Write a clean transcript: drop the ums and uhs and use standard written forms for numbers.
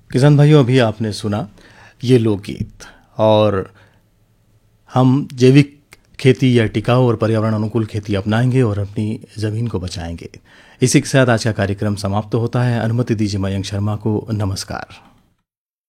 किसान भाइयों, अभी आपने सुना ये लोकगीत। और हम जैविक खेती या टिकाऊ और पर्यावरण अनुकूल खेती अपनाएंगे और अपनी ज़मीन को बचाएंगे। इसी के साथ आज का कार्यक्रम समाप्त होता है। अनुमति दीजिए मयंक शर्मा को। नमस्कार।